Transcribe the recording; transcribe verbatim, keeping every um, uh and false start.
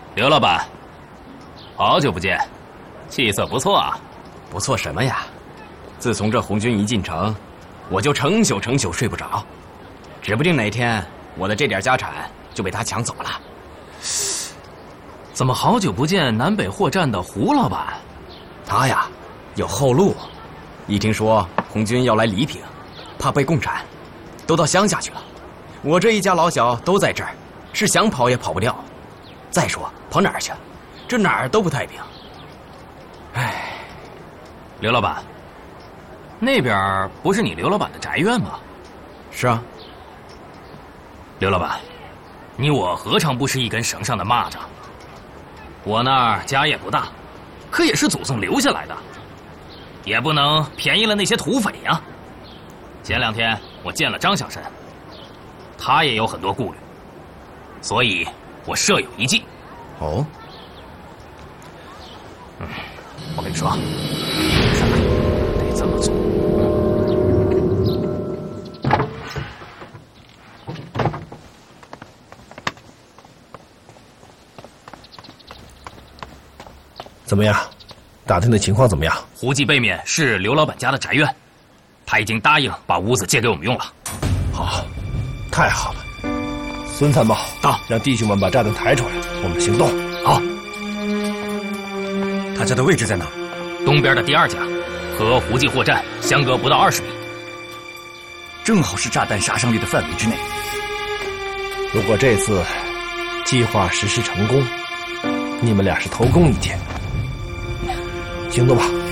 刘老板，好久不见，气色不错啊。 不错什么呀？自从这红军一进城，我就成宿成宿睡不着，指不定哪天我的这点家产就被他抢走了。 怎么好久不见南北货站的胡老板？ 他呀，有后路。一听说红军要来黎平，怕被共产，都到乡下去了。我这一家老小都在这儿，是想跑也跑不掉。再说跑哪儿去？这哪儿都不太平。唉， 刘老板，那边不是你刘老板的宅院吗？ 是啊。 刘老板，你我何尝不是一根绳上的蚂蚱？我那儿家业不大，可也是祖宗留下来的，也不能便宜了那些土匪呀。前两天我见了张小神，他也有很多顾虑，所以我设有一计。 哦。 嗯，我跟你说，事儿得这么做。 怎么样？打听的情况怎么样？ 胡记背面是刘老板家的宅院，他已经答应把屋子借给我们用了。 好，太好了。孙参谋， 到， 让弟兄们把炸弹抬出来，我们行动。 好。 他家的位置在哪？ 东边的第二家，和胡记货站相隔不到二十米， 正好是炸弹杀伤力的范围之内。 如果这次计划实施成功，你们俩是头功一件。行动吧。